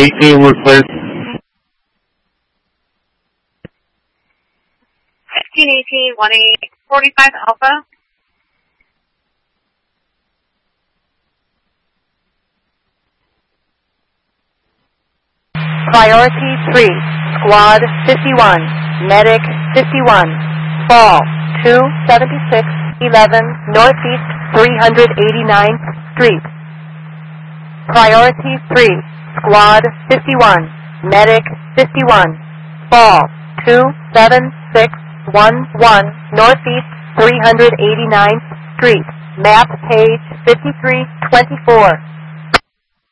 1518 Woodford. 1518 1845 Alpha. Priority 3, Squad 51, Medic 51, Fall 27611 Northeast 389th Street. Priority 3, Squad 51, Medic 51, Fall 27611 Northeast 389th Street. Map page 5324.